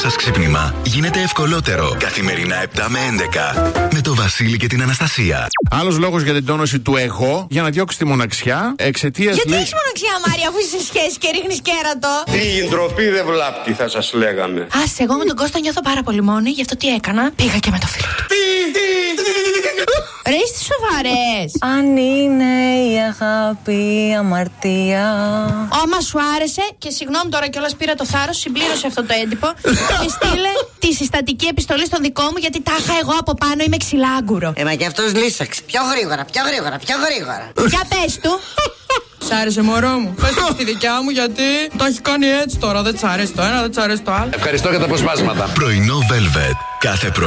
σας ξύπνημα γίνεται ευκολότερο. Καθημερινά 7 με 11. Με το Βασίλη και την Αναστασία. Άλλος λόγος για την τόνωση του εγώ, για να διώξει τη μοναξιά, εξαιτίας. Γιατί έχεις μοναξιά, Μάρια, αφού είσαι σε σχέση και ρίχνεις κέρατο? Η ντροπή δεν βλάπτει, θα σας λέγαμε. Άσε, εγώ με τον Κώστα νιώθω πάρα πολύ μόνη, γι' αυτό τι έκανα? Πήγα και με το φίλο του. Ρε, είστε σοβαρές? Αν είναι η αγάπη αμαρτία. Άμα σου άρεσε, και συγγνώμη τώρα κιόλας πήρα το θάρρος, συμπλήρωσε αυτό το έντυπο και στείλε τη συστατική επιστολή στο δικό μου, γιατί τάχα εγώ από πάνω είμαι ξυλάγκουρο. Μα κι αυτός λύσαξε. Πιο γρήγορα. Για πες του. Σ' άρεσε, μωρό μου? Πες το στη δικιά μου, γιατί το έχει κάνει έτσι τώρα. Δεν τς αρέσει το ένα, δεν τς αρέσει το άλλο. Ευχαριστώ για τα αποσπάσματα. Πρωινό Velvet. Κάθε πρωί.